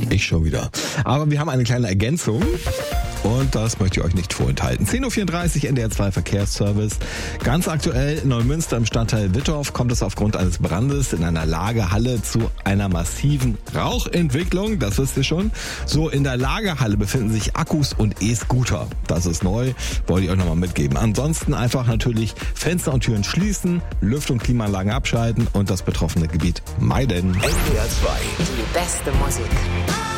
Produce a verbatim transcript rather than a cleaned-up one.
Ich schon wieder. Aber wir haben eine kleine Ergänzung. Und das möchte ich euch nicht vorenthalten. zehn Uhr vierunddreißig, N D R zwei Verkehrsservice. Ganz aktuell in Neumünster im Stadtteil Wittorf kommt es aufgrund eines Brandes in einer Lagerhalle zu einer massiven Rauchentwicklung. Das wisst ihr schon. So, in der Lagerhalle befinden sich Akkus und E-Scooter. Das ist neu, wollte ich euch nochmal mitgeben. Ansonsten einfach natürlich Fenster und Türen schließen, Lüft- und Klimaanlagen abschalten und das betroffene Gebiet meiden. N D R zwei. Die beste Musik.